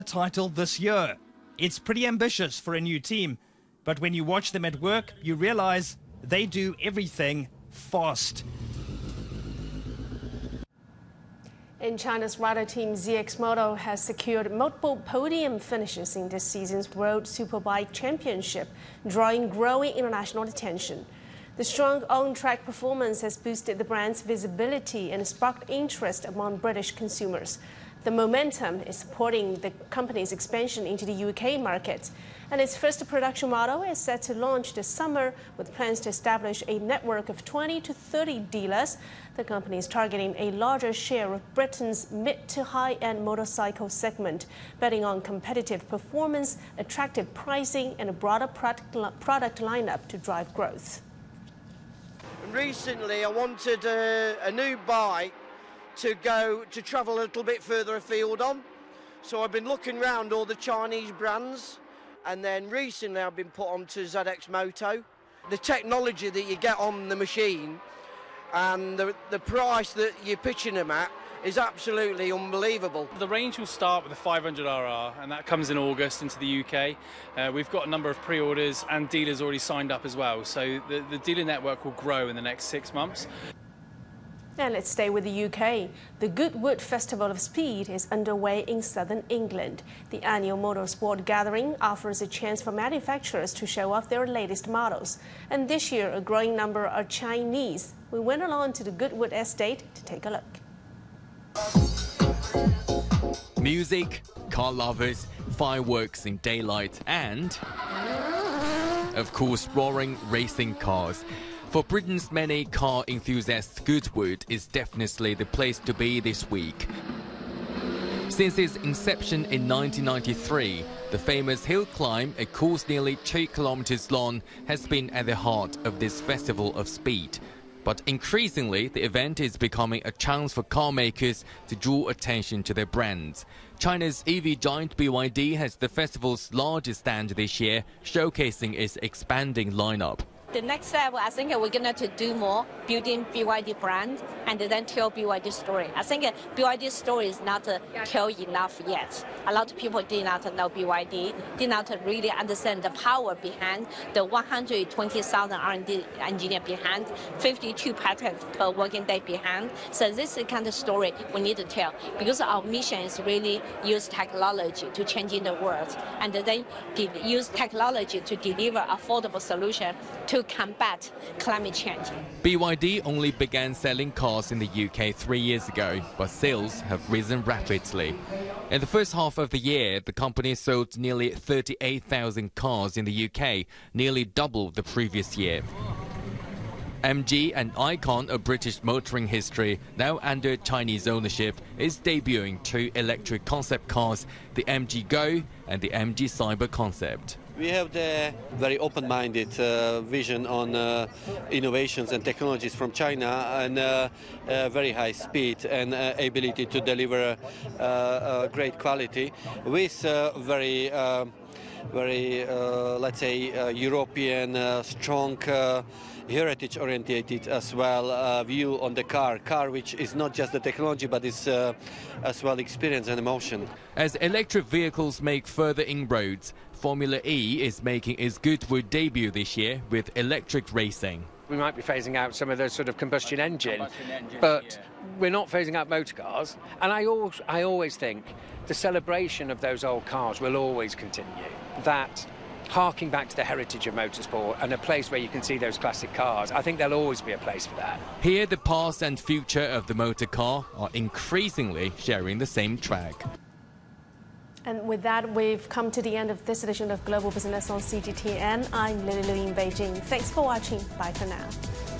title this year. It's pretty ambitious for a new team, but when you watch them at work, you realize they do everything fast. In China's rider team, ZX Moto has secured multiple podium finishes in this season's World Superbike Championship, drawing growing international attention. The strong on-track performance has boosted the brand's visibility and sparked interest among British consumers. The momentum is supporting the company's expansion into the UK market, and its first production model is set to launch this summer with plans to establish a network of 20 to 30 dealers. The company is targeting a larger share of Britain's mid to high-end motorcycle segment, betting on competitive performance, attractive pricing, and a broader product lineup to drive growth. Recently, I wanted a new bike to travel a little bit further afield on. So I've been looking around all the Chinese brands, and then recently I've been put onto ZX Moto. The technology that you get on the machine and the price that you're pitching them at is absolutely unbelievable. The range will start with the 500RR, and that comes in August into the UK. We've got a number of pre-orders and dealers already signed up as well, so the dealer network will grow in the next 6 months. And let's stay with the UK. The Goodwood Festival of Speed is underway in southern England. The annual motorsport gathering offers a chance for manufacturers to show off their latest models. And this year, a growing number are Chinese. We went along to the Goodwood estate to take a look. Music, car lovers, fireworks in daylight, and, of course, roaring racing cars. For Britain's many car enthusiasts, Goodwood is definitely the place to be this week. Since its inception in 1993, the famous hill climb, a course nearly 2 kilometers long, has been at the heart of this festival of speed. But increasingly, the event is becoming a chance for car makers to draw attention to their brands. China's EV giant BYD has the festival's largest stand this year, showcasing its expanding lineup. The next step, I think we're going to do more building BYD brand and then tell BYD story. I think BYD story is not told enough yet. A lot of people did not know BYD, did not really understand the power behind the 120,000 R&D engineer behind, 52 patents per working day behind. So this is the kind of story we need to tell, because our mission is really use technology to changing the world, and then use technology to deliver affordable solution to combat climate change. BYD only began selling cars in the UK 3 years ago, but sales have risen rapidly. In the first half of the year, the company sold nearly 38,000 cars in the UK, nearly double the previous year. MG, an icon of British motoring history, now under Chinese ownership, is debuting 2 electric concept cars, the MG Go and the MG Cyber Concept. We have the very open-minded vision on innovations and technologies from China, and very high speed and ability to deliver great quality with very, let's say, European, strong, heritage-oriented as well view on the car which is not just the technology but is as well experience and emotion. As electric vehicles make further inroads, Formula E is making its Goodwood debut this year with electric racing. We might be phasing out some of those sort of combustion engine, but we're not phasing out motor cars. And I always think the celebration of those old cars will always continue. That harking back to the heritage of motorsport and a place where you can see those classic cars, I think there'll always be a place for that. Here, the past and future of the motor car are increasingly sharing the same track. And with that, we've come to the end of this edition of Global Business on CGTN. I'm Lily Lu in Beijing. Thanks for watching. Bye for now.